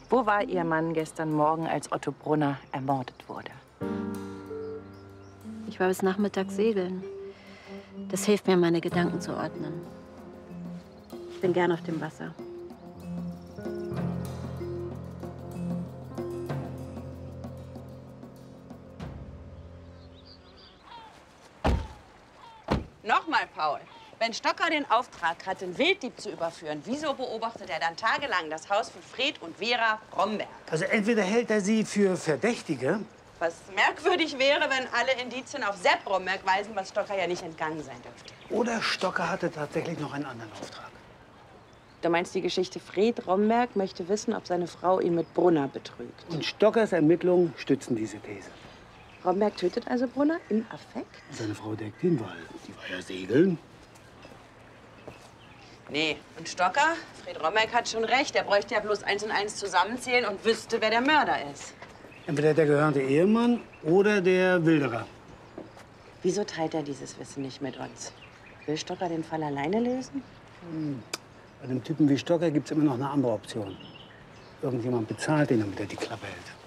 Wo war Ihr Mann gestern Morgen, als Otto Brunner ermordet wurde? Ich war bis Nachmittag segeln. Das hilft mir, meine Gedanken zu ordnen. Ich bin gern auf dem Wasser. Nochmal, Paul. Wenn Stocker den Auftrag hat, den Wilddieb zu überführen, wieso beobachtet er dann tagelang das Haus von Fred und Vera Bromberg? Also entweder hält er sie für Verdächtige. Was merkwürdig wäre, wenn alle Indizien auf Sepp Bromberg weisen, was Stocker ja nicht entgangen sein dürfte. Oder Stocker hatte tatsächlich noch einen anderen Auftrag. Du meinst, die Geschichte Fred Bromberg möchte wissen, ob seine Frau ihn mit Brunner betrügt? Und Stockers Ermittlungen stützen diese These. Bromberg tötet also Brunner im Affekt? Seine Frau deckt ihn, weil die war ja segeln. Nee, und Stocker? Fred Bromberg hat schon recht. Er bräuchte ja bloß 1 und 1 zusammenzählen und wüsste, wer der Mörder ist. Entweder der gehörnte Ehemann oder der Wilderer. Wieso teilt er dieses Wissen nicht mit uns? Will Stocker den Fall alleine lösen? Bei einem Typen wie Stocker gibt es immer noch eine andere Option. Irgendjemand bezahlt ihn, damit er die Klappe hält.